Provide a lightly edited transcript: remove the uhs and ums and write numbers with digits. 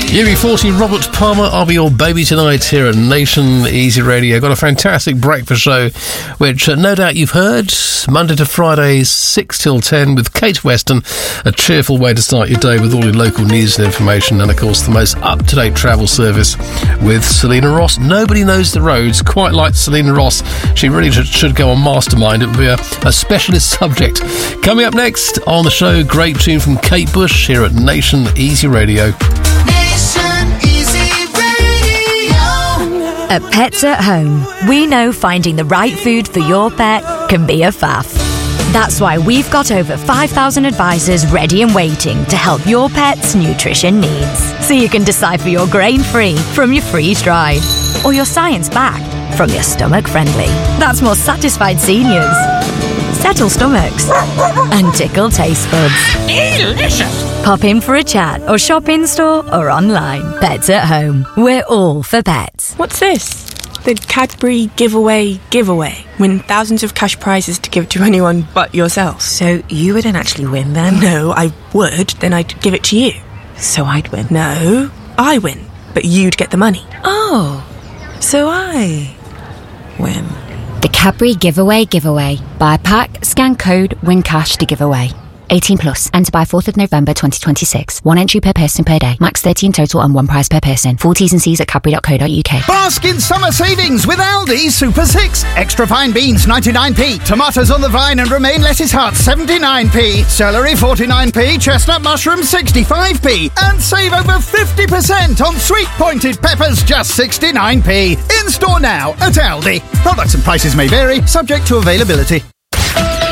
UB40, Robert Palmer, I'll Be Your Baby Tonight here at Nation Easy Radio. Got a fantastic breakfast show, which no doubt you've heard, Monday to Friday, 6 till 10, with Kate Weston. A cheerful way to start your day with all your local news and information, and of course the most up-to-date travel service with Selena Ross. Nobody knows the roads quite like Selena Ross. She really should go on Mastermind. It would be a specialist subject. Coming up next on the show, great tune from Kate Bush here at Nation Easy Radio. At Pets at Home, we know finding the right food for your pet can be a faff. That's why we've got over 5,000 advisors ready and waiting to help your pet's nutrition needs. So you can decipher your grain-free from your freeze-dried, or your science-backed from your stomach-friendly. That's more satisfied seniors, settle stomachs, and tickle taste buds. Delicious! Pop in for a chat or shop in-store or online. Pets at Home. We're all for pets. What's this? The Cadbury giveaway. Win thousands of cash prizes to give to anyone but yourself. So you wouldn't actually win then? No, I would. Then I'd give it to you. So I'd win? No, I win. But you'd get the money. Oh, so I win. The Cadbury giveaway. Buy a pack, scan code, win cash to give away. 18 plus. Enter by 4th of November 2026. One entry per person per day. Max 30 in total and one prize per person. Full T's and C's at cadbury.co.uk. Bask in summer savings with Aldi Super 6. Extra fine beans 99p. Tomatoes on the vine and romaine lettuce hearts 79p. Celery 49p. Chestnut mushrooms 65p. And save over 50% on sweet pointed peppers just 69p. In store now at Aldi. Products and prices may vary, subject to availability.